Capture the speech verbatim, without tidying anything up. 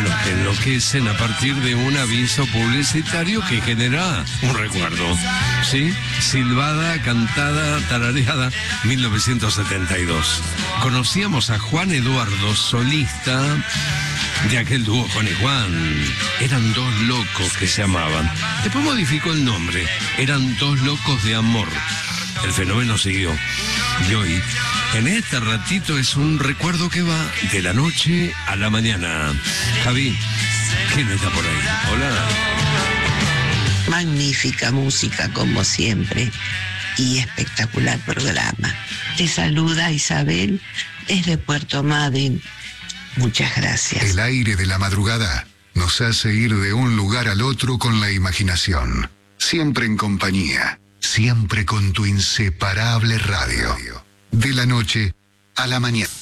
enloquecen a partir de un aviso publicitario que genera un recuerdo. ¿Sí? Silbada, cantada, tarareada, mil novecientos setenta y dos. Conocíamos a Juan Eduardo, solista de aquel dúo Juan y Juan. Eran dos locos que se amaban. Después modificó el nombre. Eran dos locos de amor. El fenómeno siguió. Y hoy, en este ratito, es un recuerdo que va de la noche a la mañana. Javi, ¿quién está por ahí? Hola. Magnífica música, como siempre, y espectacular programa. Te saluda Isabel desde Puerto Madryn. Muchas gracias. El aire de la madrugada nos hace ir de un lugar al otro con la imaginación. Siempre en compañía, siempre con tu inseparable radio. De la noche a la mañana.